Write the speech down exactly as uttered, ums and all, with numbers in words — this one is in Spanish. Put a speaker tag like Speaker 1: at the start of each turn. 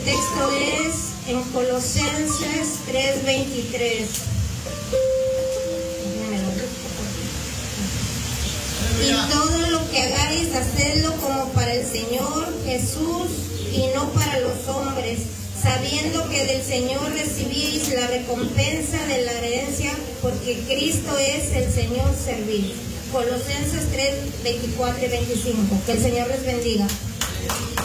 Speaker 1: texto es en Colosenses tres veintitrés. Y todo lo que hagáis, hacedlo como para el Señor Jesús y no para los hombres, sabiendo que del Señor recibís la recompensa de la herencia, porque Cristo es el Señor servil. Colosenses tres veinticuatro y veinticinco. Que el Señor les bendiga.